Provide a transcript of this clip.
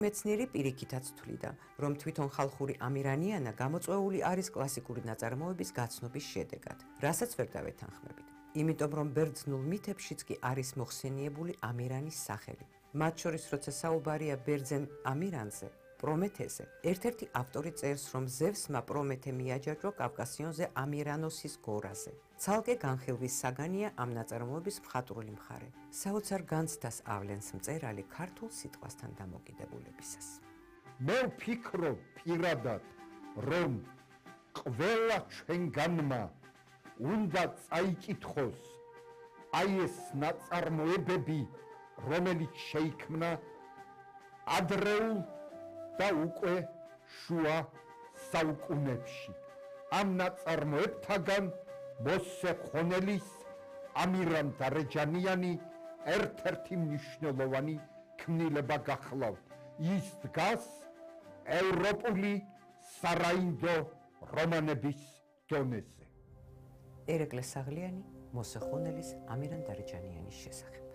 მეცნიერი პირიქითაც თვლიდა, რომ თვითონ ხალხური ამირანიანა გამოწვეული არის კლასიკური ნაწარმოების გაცნობის შედეგად, რასაც ვერ დავეთანხმებით. იმიტომ რომ ბერძნულ მითებშიც კი არის მოხსენიებული ამირანის სახელი. მათ შორის, როცა საუბარია ბერძენ ამირანზე, პრომეთეზე, ერთ-ერთი ავტორი წერს, რომ ზევსმა პრომეთე მიაჯაჭვა კავკასიონზე ამირანოსის გორაზე. ცალკე განხილვის საგანია ამ ნაწარმოების მხატვრული მხარე. საოცარ განცდას ავლენს მწერალი ქართულ სიტყვასთან დამოკიდებულებისას. მე ვფიქრობ პირადად, რომ ყველა ჩვენგანმა უნდა წაიკითხოს აი ეს ნაწარმოებები, რომელიც შეიქმნა ადრეულ და უკვე შუა საუკუნეებში. ამ ნაწარმოებთაგან მოსე ხონელის, ამირან დარეჯანიანი ერთ-ერთი მნიშვნელოვანი ქმნილება გახლავთ. ის დგას ევროპული სარაინდო რომანების დონეზე. ერეკლე საღლიანი მოსე ხონელის, ამირან დარეჯანიანის შესახებ.